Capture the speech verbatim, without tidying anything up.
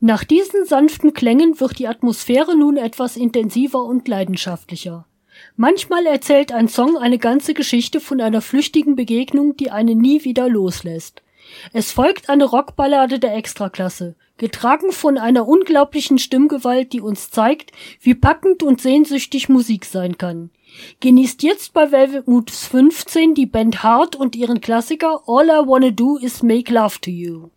Nach diesen sanften Klängen wird die Atmosphäre nun etwas intensiver und leidenschaftlicher. Manchmal erzählt ein Song eine ganze Geschichte von einer flüchtigen Begegnung, die einen nie wieder loslässt. Es folgt eine Rockballade der Extraklasse, getragen von einer unglaublichen Stimmgewalt, die uns zeigt, wie packend und sehnsüchtig Musik sein kann. Genießt jetzt bei Velvet Moods fünfzehn die Band Heart und ihren Klassiker All I Wanna Do Is Make Love to You.